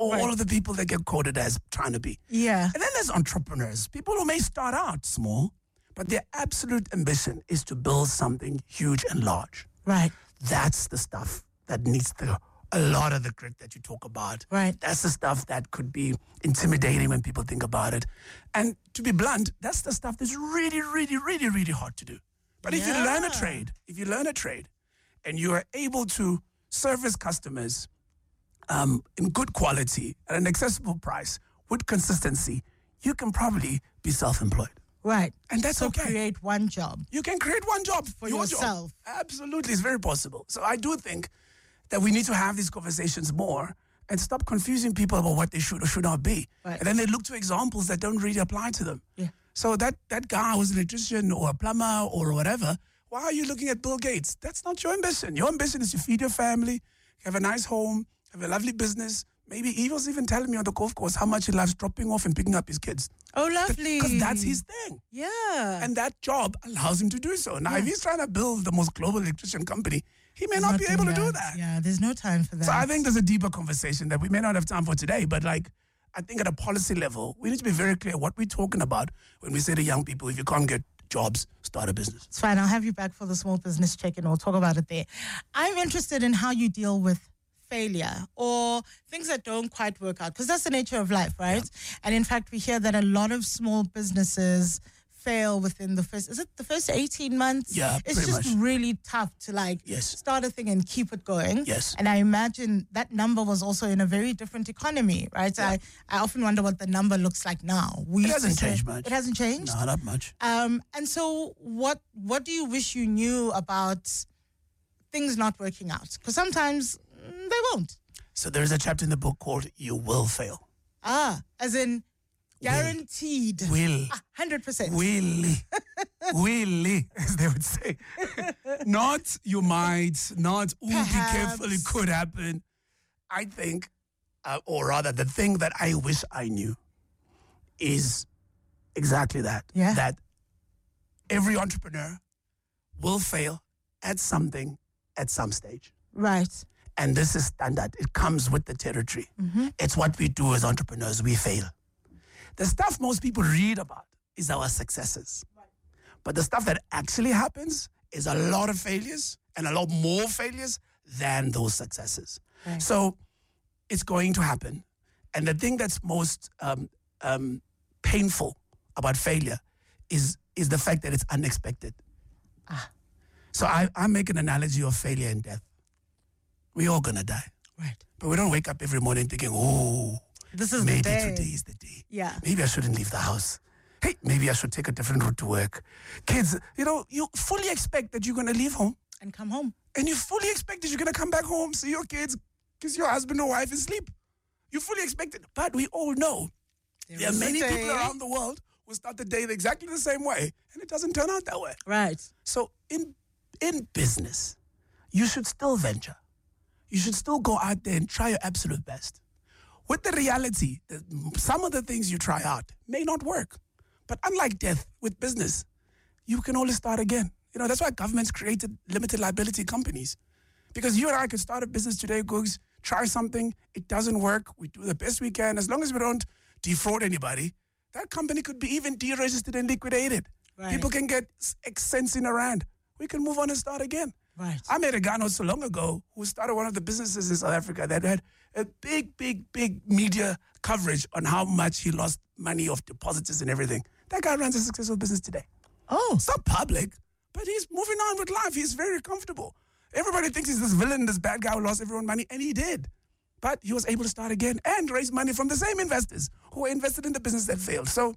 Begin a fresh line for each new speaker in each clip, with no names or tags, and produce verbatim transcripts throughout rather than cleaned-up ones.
or
Right.
all of the people that get quoted as trying to be.
Yeah.
And then there's entrepreneurs, people who may start out small, but their absolute ambition is to build something huge and large.
Right.
That's the stuff that needs the a lot of the grit that you talk about.
Right.
That's the stuff that could be intimidating when people think about it. And to be blunt, that's the stuff that's really, really, really, really hard to do. But if you learn a
Yeah.
trade, if you learn a trade and you are able to service customers um, in good quality at an accessible price with consistency, you can probably be self-employed.
Right.
And that's
so
okay.
create one job.
You can create one job
For
your
yourself.
Job. Absolutely, it's very possible. So I do think that we need to have these conversations more and stop confusing people about what they should or should not be.
Right.
And then they look to examples that don't really apply to them.
Yeah.
So that, that guy who's an electrician or a plumber or whatever, why are you looking at Bill Gates? That's not your ambition. Your ambition is to feed your family, have a nice home, have a lovely business. Maybe he was even telling me on the golf course how much he loves dropping off and picking up his kids.
Oh, lovely.
Because that's his thing.
Yeah.
And that job allows him to do so. Now,
Yeah.
if he's trying to build the most global electrician company, he may
He's
not be able to
doing
do that.
Yeah, there's no time for that.
So I think there's a deeper conversation that we may not have time for today, but like, I think at a policy level, we need to be very clear what we're talking about when we say to young people, if you can't get jobs, start a business.
It's fine. I'll have you back for the small business check-in. We'll talk about it there. I'm interested in how you deal with failure or things that don't quite work out, because that's the nature of life, right? Yeah. And in fact, we hear that a lot of small businesses fail within the first, is it the first eighteen months?
Yeah,
It's
pretty
just
much.
really tough to like
Yes.
start a thing and keep it going.
Yes.
And I imagine that number was also in a very different economy, right? So
Yeah.
I, I often wonder what the number looks like now. We
It
used to
hasn't
say-
changed much.
It hasn't changed?
No, not much.
Um, and so what what do you wish you knew about things not working out? Because sometimes mm, they won't.
So there's a chapter in the book called You Will Fail.
Ah, as in guaranteed.
Will.
Ah, one hundred percent.
Willy. Willy, as they would say. Not you might, not, ooh, be careful, it
Perhaps.
could happen. I think, uh, or rather, the thing that I wish I knew is exactly that.
Yeah.
That every entrepreneur will fail at something at some stage.
Right.
And this is standard. It comes with the territory. It's what we do as entrepreneurs. We fail. The stuff most people read about is our successes. But the stuff that actually happens is a lot of failures and a lot more failures than those successes.
Right.
So it's going to happen. And the thing that's most um, um, painful about failure is, is the fact that it's unexpected. So I, I make an analogy of failure and death. We're all going to die.
Right.
But we don't wake up every morning thinking, oh,
This is
maybe
the day.
today is the day.
Yeah.
Maybe I shouldn't leave the house. Hey, maybe I should take a different route to work. Kids, you know, you fully expect that you're going to leave home.
And come home.
And you fully expect that you're going to come back home, see your kids, kiss your husband or wife and sleep. You fully expect it. But we all know there are
is a
many people
day.
around the world who start the day exactly the same way, and it doesn't turn out that way.
Right.
So in in business, you should still venture. You should still go out there and try your absolute best. With the reality that some of the things you try out may not work. But unlike death, with business, you can always start again. You know, that's why governments created limited liability companies. Because you and I could start a business today, Googs, try something, it doesn't work, we do the best we can. As long as we don't defraud anybody, that company could be even deregistered and liquidated.
Right.
People can get s- X cents in a rand. We can move on and start again.
Right.
I met a guy not so long ago who started one of the businesses in South Africa that had a big, big, big media coverage on how much he lost money of depositors and everything. That guy runs a successful business today.
Oh.
It's not public, but he's moving on with life. He's very comfortable. Everybody thinks he's this villain, this bad guy who lost everyone money, and he did. But he was able to start again and raise money from the same investors who were invested in the business that failed. So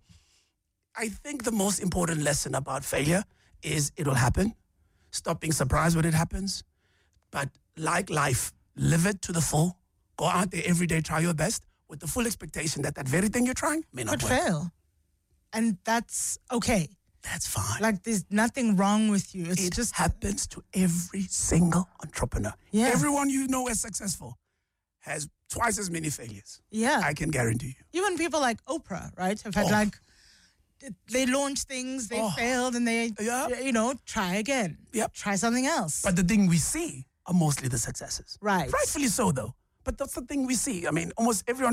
I think the most important lesson about failure is it'll happen. Stop being surprised when it happens. But like life, live it to the full. Go out there every day, try your best with the full expectation that that very thing you're trying may not
Could
work.
fail. And that's okay.
That's fine.
Like there's nothing wrong with you. It's
it
just
happens to every single entrepreneur.
Yeah.
Everyone you know as successful has twice as many failures.
yeah.
I can guarantee you.
Even people like Oprah, right, have had
Oh.
like they launch things, they
Oh.
failed, and they
Yeah.
you know try again.
Yep.
Try something else.
But the thing we see are mostly the successes.
Right.
Rightfully so, though. But that's the thing we see. I mean, almost every